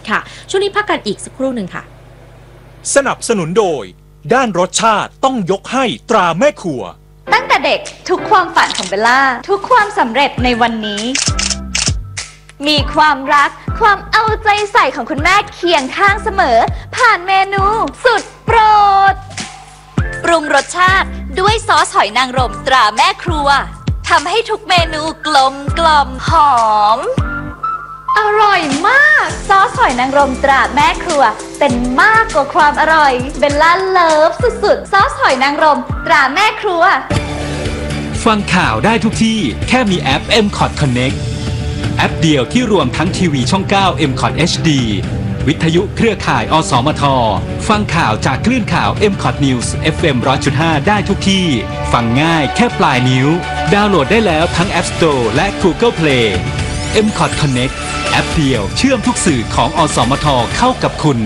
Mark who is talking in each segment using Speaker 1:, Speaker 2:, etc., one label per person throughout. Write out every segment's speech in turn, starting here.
Speaker 1: ค่ะช่วงนี้พักกันอีกสักครู่หนึ่งค่ะ
Speaker 2: สนับสนุนโดยด้านรสชาติต้องยกให้ตราแม่ครัว
Speaker 3: ตั้งแต่เด็กทุกความฝันของเบลล่าทุกความสำเร็จในวันนี้มีความรักความเอาใจใส่ของคุณแม่เคียงข้างเสมอผ่านเมนูสุดโปรดปรุงรสชาติด้วยซอสหอยนางรมตราแม่ครัวทำให้ทุกเมนูกลมหอมอร่อยมากซอสหอยนางรมตราแม่ครัวเป็นมากกว่าความอร่อยเบลล่าเลิฟสุดๆซอสหอยนางรมตราแม่ครัว
Speaker 4: ฟังข่าวได้ทุกที่แค่มีแอป MCOT Connect แอปเดียวที่รวมทั้งทีวีช่อง 9 MCOT HD วิทยุเครือข่ายอสมทฟังข่าวจากคลื่นข่าว MCOT News FM 100.5 ได้ทุกที่ฟังง่ายแค่ปลายนิ้วดาวน์โหลดได้แล้วทั้ง App Store และ Google Play MCOT Connect แอปเดียวเชื่อมทุกสื่อของอสมทเข้ากับคุณ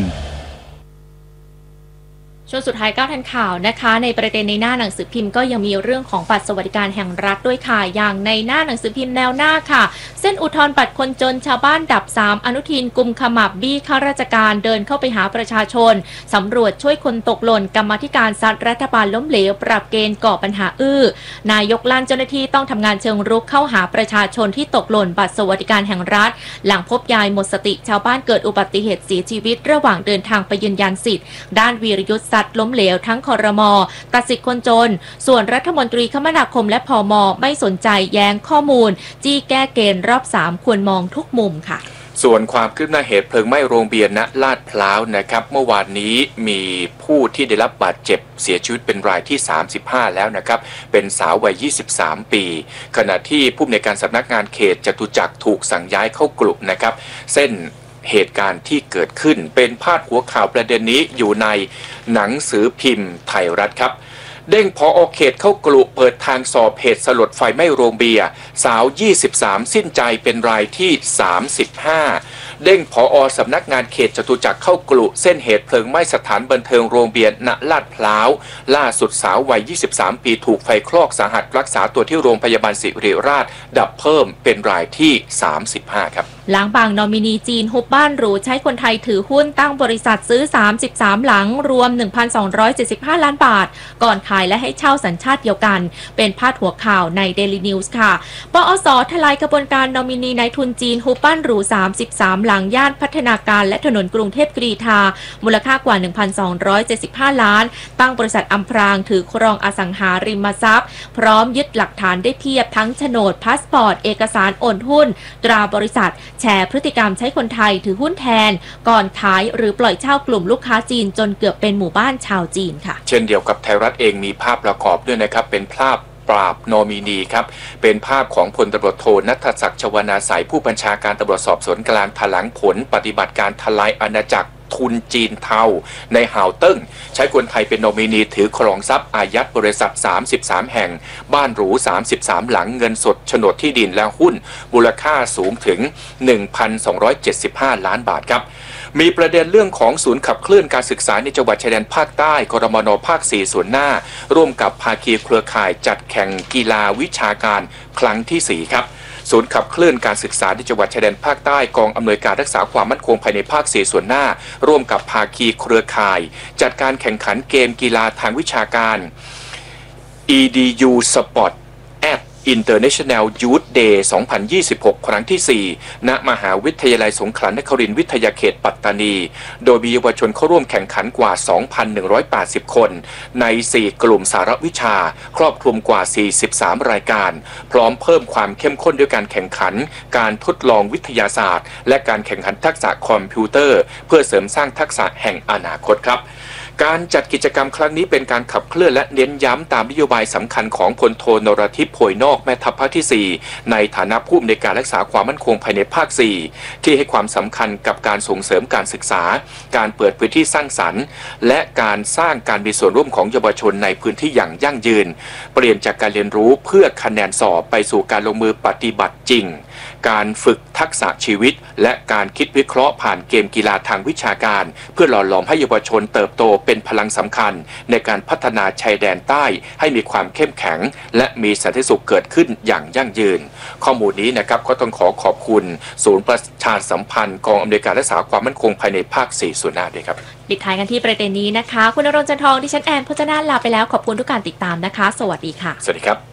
Speaker 1: ช่วงสุดท้ายก้าวทันข่าวนะคะในประเด็นในหน้าหนังสือพิมพ์ก็ยังมีเรื่องของบัตรสวัสดิการแห่งรัฐด้วยค่ะอย่างในหน้าหนังสือพิมพ์แนวหน้าค่ะเส้นอุทธรณ์บัตรคนจนชาวบ้านดับ3อนุทินกุมขมับบี้ข้าราชการเดินเข้าไปหาประชาชนสำรวจช่วยคนตกหล่นกรรมาธิการซัดรัฐบาลล้มเหลวปรับเกณฑ์ก่อปัญหานายกลั่นเจ้าหน้าที่ต้องทำงานเชิงรุกเข้าหาประชาชนที่ตกหล่นบัตรสวัสดิการแห่งรัฐหลังพบยายหมดสติชาวบ้านเกิดอุบัติเหตุเสียชีวิตระหว่างเดินทางไปยืนยันสิทธิ์ด้านวีรยุทธซัดล้มเหลวทั้งครม.ตัดสิทธิคนจนส่วนรัฐมนตรีคมนาคมและพม.ไม่สนใจแย้งข้อมูลจี้แก้เกณฑ์รอบ3ควรมองทุกมุมค่ะ
Speaker 5: ส่วนความคืบหน้าเหตุเพลิงไหม้โรงเบียร์ณลาดพร้าวนะครับเมื่อวานนี้มีผู้ที่ได้รับบาดเจ็บเสียชีวิตเป็นรายที่35แล้วนะครับเป็นสาววัย23ปีขณะที่ผู้อำนวยการสำนักงานเขตจตุจักรถูกสั่งย้ายเข้ากลุ่มนะครับเส้นเหตุการณ์ที่เกิดขึ้นเป็นพาดหัวข่าวประเด็นนี้อยู่ในหนังสือพิมพ์ไทยรัฐครับเด้งผอ.เขตเข้ากลุ่มเปิดทางสอบเหตุสลดไฟไหม้โรงเบียร์สาว23สิ้นใจเป็นรายที่35เด้งผอ.สำนักงานเขตจตุจักรเข้ากลุ่มเส้นเหตุเพลิงไหม้สถานบันเทิงโรงเบียร์ณลาดพร้าวล่าสุดสาววัย23ปีถูกไฟคลอกสาหัสรักษาตัวที่โรงพยาบาลศิริราชดับเพิ่มเป็นรายที่35ครับ
Speaker 1: หลังบางนอมินีจีนฮุบบ้านหรูใช้คนไทยถือหุ้นตั้งบริษัทซื้อ33หลังรวม 1,275 ล้านบาทก่อนขายและให้เช่าสัญชาติเดียวกันเป็นพาดหัวข่าวใน Daily News ค่ะปอส.ทลายกระบวนการนอมินีนายทุนจีนฮุบบ้านหรู33หลังย่านพัฒนาการและถนนกรุงเทพกรีฑามูลค่ากว่า 1,275 ล้านตั้งบริษัทอำพรางถือครองอสังหาริมทรัพย์พร้อมยึดหลักฐานได้เพียบทั้งโฉนดพาสปอร์ตเอกสารโอนหุ้นตราบริษัทแชร์พฤติกรรมใช้คนไทยถือหุ้นแทนก่อนขายหรือปล่อยเช่ากลุ่มลูกค้าจีนจนเกือบเป็นหมู่บ้านชาวจีนค่ะ
Speaker 5: เช่นเดียวกับไทยรัฐเองมีภาพประกอบด้วยนะครับเป็นภาพปราบนอมินีครับเป็นภาพของพลตำรวจโทณัฐศักดิ์ชวนาสายผู้บัญชาการตำรวจสอบสวนกลางแถลงผลปฏิบัติการทลายอาณาจักรทุนจีนเทาในฮาวเติ้งใช้คนไทยเป็นนอมินีถือครองทรัพย์อายัดบริษัท33แห่งบ้านหรู33หลังเงินสดโฉนดที่ดินและหุ้นมูลค่าสูงถึง 1,275 ล้านบาทครับมีประเด็นเรื่องของศูนย์ขับเคลื่อนการศึกษาในจังหวัดชายแดนภาคใต้กรมน.ภาค4ส่วนหน้าร่วมกับภาคีเครือข่ายจัดแข่งกีฬาวิชาการครั้งที่4ครับศูนย์ขับเคลื่อนการศึกษาในจังหวัดชายแดนภาคใต้กองอำนวยการรักษาความมั่นคงภายในภาค4ส่วนหน้าร่วมกับภาคีเครือข่ายจัดการแข่งขันเกมกีฬาทางวิชาการ EDU Sport International Youth Day 2026 ครั้งที่ 4 ณ มหาวิทยาลัยสงขลานครินทร์วิทยาเขตปัตตานีโดยมีเยาวชนเข้าร่วมแข่งขันกว่า 2,180 คนใน 4 กลุ่มสารวิชาครอบคลุมกว่า 43 รายการพร้อมเพิ่มความเข้มข้นด้วยการแข่งขันการทดลองวิทยาศาสตร์และการแข่งขันทักษะคอมพิวเตอร์เพื่อเสริมสร้างทักษะแห่งอนาคตครับการจัดกิจกรรมครั้งนี้เป็นการขับเคลื่อนและเน้นย้ำตามนโยบายสำคัญของพลโทนรทิพย์โพยนอกแม่ทัพภาคที่ 4ในฐานะผู้อำนวยการรักษาความมั่นคงภายในภาค 4ที่ให้ความสำคัญกับการส่งเสริมการศึกษาการเปิดพื้นที่สร้างสรรค์และการสร้างการมีส่วนร่วมของเยาวชนในพื้นที่อย่างยั่งยืนเปลี่ยนจากการเรียนรู้เพื่อคะแนนสอบไปสู่การลงมือปฏิบัติจริงการฝึกทักษะชีวิตและการคิดวิเคราะห์ผ่านเกมกีฬาทางวิชาการเพื่อหล่อหลอมให้เยาวชนเติบโตเป็นพลังสำคัญในการพัฒนาชายแดนใต้ให้มีความเข้มแข็งและมีสันติสุขเกิดขึ้นอย่างยั่งยืนข้อมูลนี้นะครับก็ต้องขอบคุณศูนย์ประชาสัมพันธ์กองอำนวยการรักษาความมั่นคงภายในภาค 4 ส่วนหน้าด้วยครับ
Speaker 1: ปิดท้ายกันที่ประเด็นนี้นะคะคุณณรงค์ จันทองดิฉันแอนพจนาถลาไปแล้วขอบคุณทุกการติดตามนะคะสวัสดีค่ะ
Speaker 5: สวัสดีครับ